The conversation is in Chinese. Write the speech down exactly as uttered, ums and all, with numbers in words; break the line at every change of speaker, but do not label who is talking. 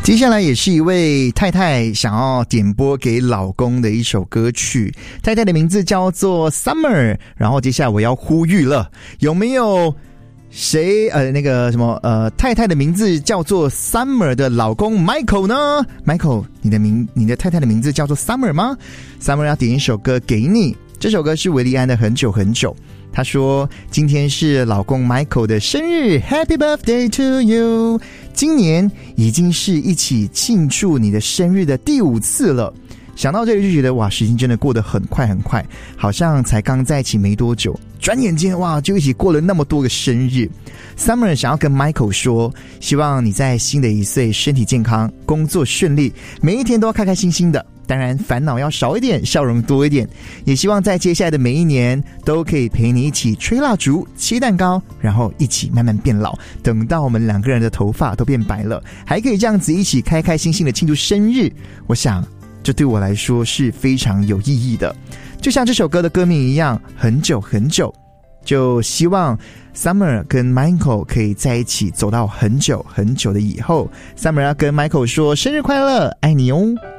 接下来也是一位太太想要点播给老公的一首歌曲，太太的名字叫做 Summer， 然后接下来我要呼吁了，有没有谁呃那个什么呃太太的名字叫做 Summer 的老公 Michael 呢？ Michael， 你的名你的太太的名字叫做 Summer 吗？ Summer 要点一首歌给你，这首歌是维利安的很久很久。他说今天是老公 Michael 的生日 Happy birthday to you， 今年已经是一起庆祝你的生日的第五次了。想到这里就觉得哇，时间真的过得很快很快，好像才刚在一起没多久，转眼间哇就一起过了那么多个生日。 Summer 想要跟 Michael 说，希望你在新的一岁身体健康，工作顺利，每一天都要开开心心的，当然烦恼要少一点，笑容多一点，也希望在接下来的每一年都可以陪你一起吹蜡烛切蛋糕，然后一起慢慢变老，等到我们两个人的头发都变白了，还可以这样子一起开开心心的庆祝生日。我想这对我来说是非常有意义的，就像这首歌的歌名一样，很久很久。就希望 Summer 跟 Michael 可以在一起走到很久很久的以后。 Summer 要跟 Michael 说生日快乐，爱你哦。